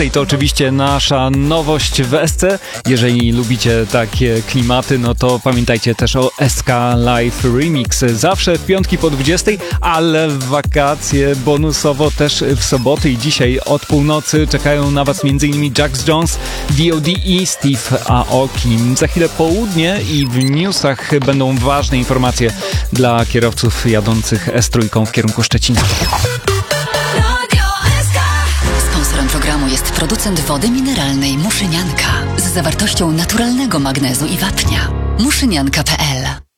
20 to oczywiście nasza nowość w SC. Jeżeli lubicie takie klimaty, no to pamiętajcie też o SK Live Remix. Zawsze w piątki po 20, ale w wakacje bonusowo też w soboty i dzisiaj od północy czekają na Was m.in. Jax Jones, D.O.D. i Steve Aoki. Za chwilę południe i w newsach będą ważne informacje dla kierowców jadących S3 w kierunku Szczecina. Sponsorem programu jest producent wody mineralnej Muszynianka z zawartością naturalnego magnezu i wapnia. Muszynianka.pl